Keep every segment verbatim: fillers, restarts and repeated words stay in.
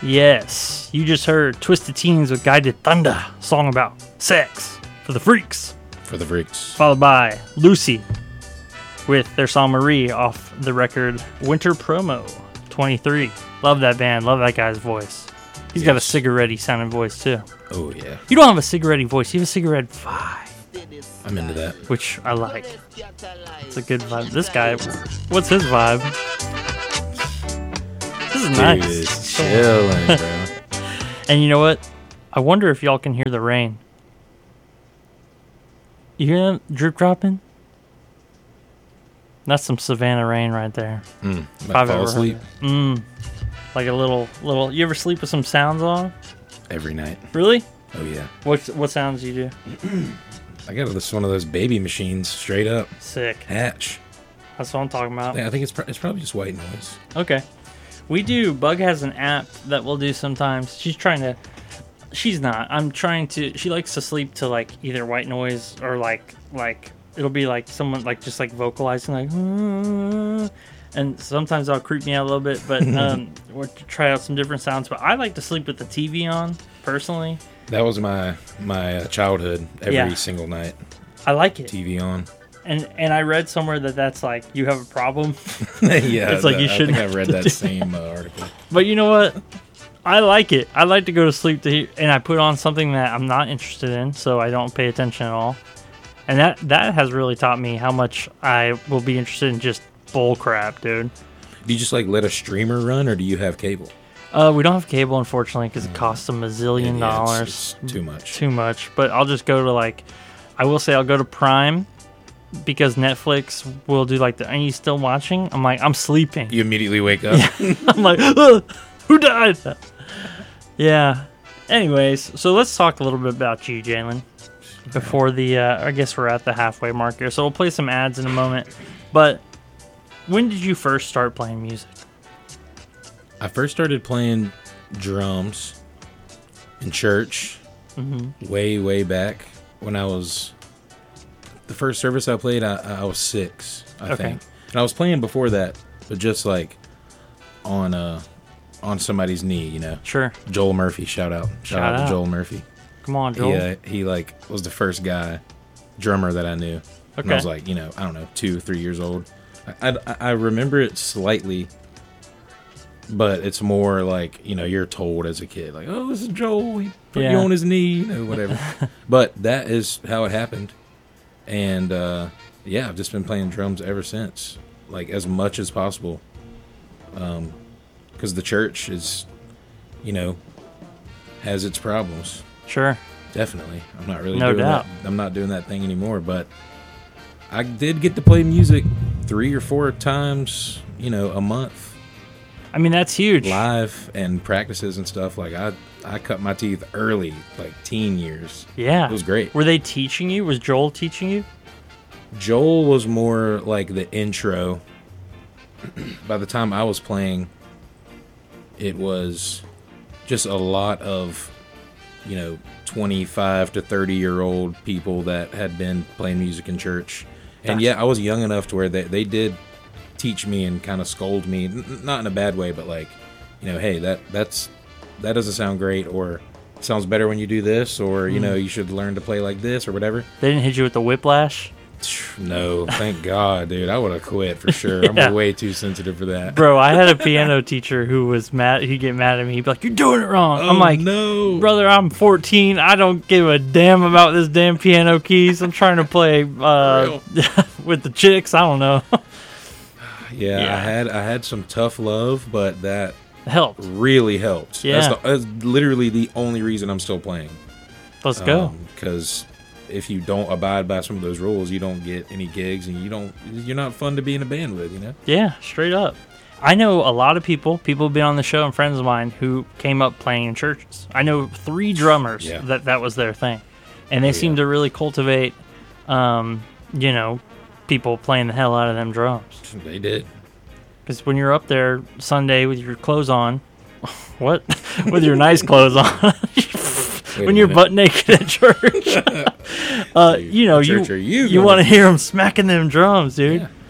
Yes, you just heard Twisted Teens with Guided Thunder, song about sex for the freaks. For the freaks. Followed by Lucy with their song Marie off the record Winter Promo twenty-three. Love that band, love that guy's voice. He's yes. got a cigarette-y sounding voice too. Oh yeah. You don't have a cigarette-y voice, you have a cigarette vibe. I'm into that. Which I like. It's a good vibe. This guy, what's his vibe? This is Dude, nice. It's chilling, bro. And you know what? I wonder if y'all can hear the rain. You hear that drip dropping? That's some Savannah rain right there. Mm, about to fall asleep. Mm, like a little, little. You ever sleep with some sounds on? Every night. Really? Oh yeah. What what sounds do you do? I got this one of those baby machines, straight up. Sick. Hatch. That's what I'm talking about. Yeah, I think it's pr- it's probably just white noise. Okay. We do. Bug has an app that we'll do sometimes. She's trying to. She's not. I'm trying to. She likes to sleep to like either white noise or like like it'll be like someone like just like vocalizing like. Uh, and sometimes that'll creep me out a little bit, but um, we'll try out some different sounds. But I like to sleep with the T V on personally. That was my my uh, childhood. Every yeah. single night. I like it. T V on. And and I read somewhere that that's like you have a problem. Yeah, it's like you shouldn't. I think I read that same uh, article. But you know what? I like it. I like to go to sleep to hear, and I put on something that I'm not interested in, so I don't pay attention at all. And that that has really taught me how much I will be interested in just bull crap, dude. Do you just like let a streamer run, or do you have cable? Uh, we don't have cable, unfortunately, because it costs a mazillion yeah, dollars. It's, it's too much. Too much. But I'll just go to like, I will say I'll go to Prime. Because Netflix will do like the, are you still watching? I'm like, I'm sleeping. You immediately wake up. Yeah. I'm like, ugh, who died? Yeah. Anyways, so let's talk a little bit about you, Jalen. Before the, uh, I guess we're at the halfway mark here. So we'll play some ads in a moment. But when did you first start playing music? I first started playing drums in church mm-hmm. way, way back when I was... The first service I played, I, I was six, I okay. think. And I was playing before that, but just like on uh, on somebody's knee, you know. Sure. Joel Murphy, shout out. Shout, shout out, out to Joel Murphy. Come on, Joel. Yeah, he, uh, he like was the first guy, drummer that I knew. Okay. And I was like, you know, I don't know, two, three years old. I, I, I remember it slightly, but it's more like, you know, you're told as a kid, like, oh, this is Joel. He put yeah. you on his knee, you know, whatever. But that is how it happened. And, uh, yeah, I've just been playing drums ever since, like, as much as possible. Um, because the church is, you know, has its problems. Sure. Definitely. I'm not really no doing doubt. that. I'm not doing that thing anymore, but I did get to play music three or four times, you know, a month. I mean, that's huge. Live and practices and stuff. Like, I I cut my teeth early, like teen years. Yeah. It was great. Were they teaching you? Was Joel teaching you? Joel was more like the intro. By the time I was playing, it was just a lot of, you know, twenty-five to thirty-year-old people that had been playing music in church. And, gotcha. yeah, I was young enough to where they, they did teach me and kind of scold me, N- not in a bad way, but like, you know, hey, that that's that doesn't sound great, or it sounds better when you do this, or you mm. know, you should learn to play like this or whatever. They didn't hit you with the whiplash? No, thank God, dude. I would have quit for sure. yeah. I'm way too sensitive for that. Bro, I had a piano teacher who was mad. He'd get mad at me. He'd be like, you're doing it wrong. Oh, I'm like, no. Brother, I'm fourteen. I don't give a damn about this damn piano keys. I'm trying to play uh, with the chicks. I don't know. yeah, yeah, I had I had some tough love, but that helped. Really helped. Yeah. That's, the, that's literally the only reason I'm still playing. Let's go. Because... Um, if you don't abide by some of those rules, you don't get any gigs, and you don't. You're not fun to be in a band with, you know. Yeah, straight up. I know a lot of people. People have been on the show and friends of mine who came up playing in churches. I know three drummers yeah. that that was their thing, and they oh, seem yeah. to really cultivate, um, you know, people playing the hell out of them drums. They did. Because when you're up there Sunday with your clothes on, what? With your nice clothes on. Wait when you're butt naked at church, uh, you know, you you, you want to hear them smacking them drums, dude. Yeah.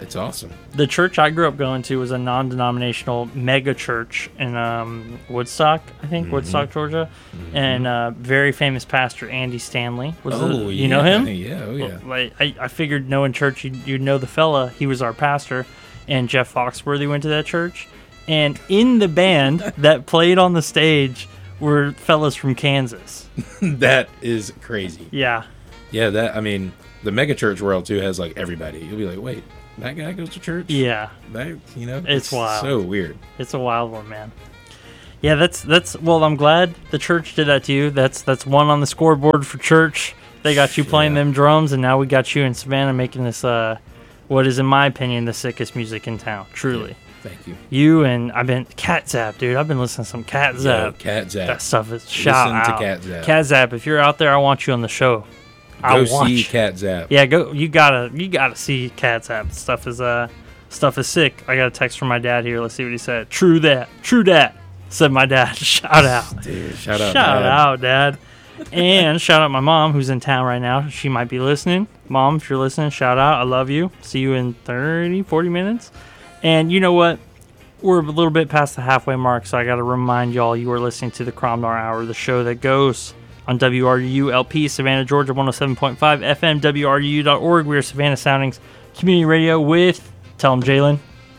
It's awesome. The church I grew up going to was a non-denominational mega church in um, Woodstock, I think, mm-hmm. Woodstock, Georgia. Mm-hmm. And uh, very famous pastor Andy Stanley. Was oh, the, you yeah. know him? Yeah, oh, yeah. Well, I, I figured knowing church, you'd, you'd know the fella. He was our pastor. And Jeff Foxworthy went to that church. And in the band that played on the stage were fellas from Kansas. That is crazy. Yeah. Yeah, that, I mean, the mega church world, too, has, like, everybody. You'll be like, wait. That guy goes to church? Yeah. That, you know, it's, it's wild. So weird. It's a wild one, man. Yeah, that's that's well, I'm glad the church did that to you. That's that's one on the scoreboard for church. They got you playing yeah. them drums, and now we got you in Savannah making this uh what is in my opinion the sickest music in town. Truly. Yeah, thank you. You and I've been Cat Zap, dude. I've been listening to some Cat Zap. Yo, Cat Zap. That stuff is shout Listen out. to Cat Zap. Cat Zap, if you're out there, I want you on the show. Go I see Cat Zap. Yeah, go. You gotta, you gotta see Cat Zap. Stuff is uh, stuff is sick. I got a text from my dad here. Let's see what he said. True that. True that. Said my dad. Shout out. Dude, shout out. Shout dad. out, Dad. And shout out my mom who's in town right now. She might be listening. Mom, if you're listening, shout out. I love you. See you in thirty, forty minutes. And you know what? We're a little bit past the halfway mark, so I got to remind y'all you are listening to the Cromdar Hour, the show that goes on W R U U L P, Savannah, Georgia, one oh seven point five F M, W R U U dot org. We are Savannah Soundings Community Radio with, tell them, Jalen.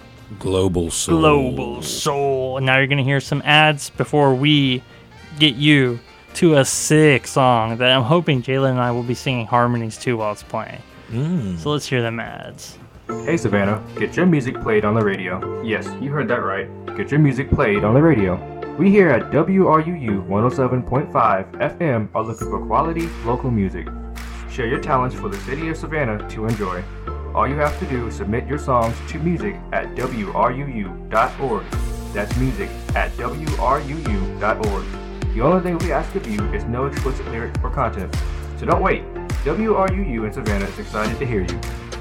Global Soul. Global Soul. And now you're going to hear some ads before we get you to a sick song that I'm hoping Jalen and I will be singing harmonies to while it's playing. Mm. So let's hear them ads. Hey Savannah, get your music played on the radio. Yes, you heard that right. Get your music played on the radio. We here at W R U U one oh seven point five F M are looking for quality local music. Share your talents for the city of Savannah to enjoy. All you have to do is submit your songs to music at W R U U dot org. That's music at W R U U dot org. The only thing we ask of you is no explicit lyrics or content. So don't wait. W R U U in Savannah is excited to hear you.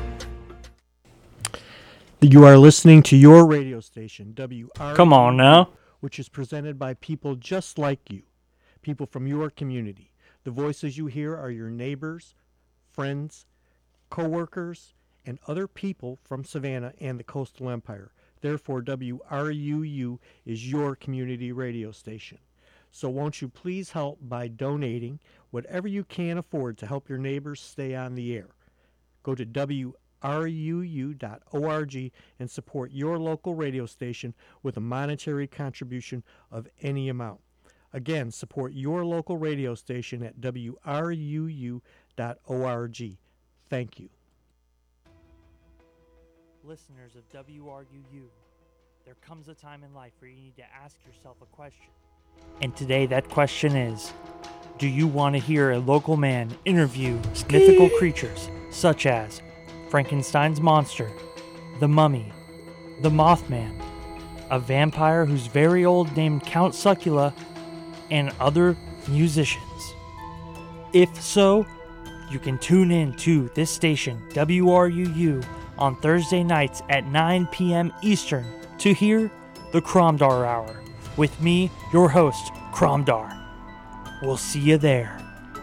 You are listening to your radio station, W R U U. Come on now. Which is presented by people just like you, people from your community. The voices you hear are your neighbors, friends, co-workers, and other people from Savannah and the Coastal Empire. Therefore, W R U U is your community radio station. So won't you please help by donating whatever you can afford to help your neighbors stay on the air. Go to W R U U dot org and support your local radio station with a monetary contribution of any amount. Again, support your local radio station at W R U U dot org. Thank you. Listeners of W R U U, there comes a time in life where you need to ask yourself a question. And today that question is, do you want to hear a local man interview mythical creatures such as Frankenstein's monster, the mummy, the Mothman, a vampire who's very old named Count Succula, and other musicians? If so, you can tune in to this station, W R U U, on Thursday nights at nine p.m. Eastern to hear the Cromdar Hour with me, your host, Cromdar. We'll see you there.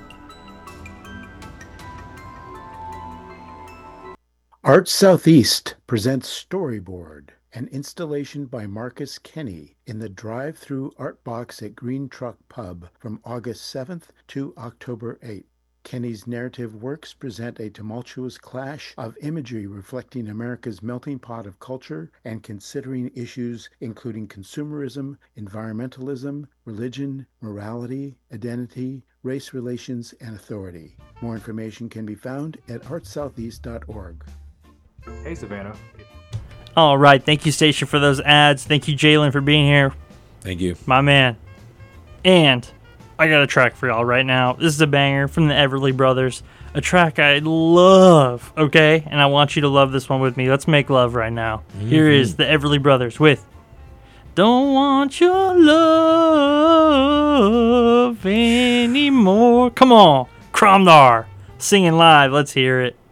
Art Southeast presents Storyboard, an installation by Marcus Kenny in the drive-through art box at Green Truck Pub from August seventh to October eighth. Kenny's narrative works present a tumultuous clash of imagery reflecting America's melting pot of culture and considering issues including consumerism, environmentalism, religion, morality, identity, race relations, and authority. More information can be found at art southeast dot org. Hey Savannah. All right, thank you, Station, for those ads. Thank you, Jalen, for being here. Thank you. My man. And I got a track for y'all right now. This is a banger from the Everly Brothers. A track I love, okay? And I want you to love this one with me. Let's make love right now. Mm-hmm. Here is the Everly Brothers with Don't Want Your Love Anymore. Come on, Cromdar, singing live. Let's hear it.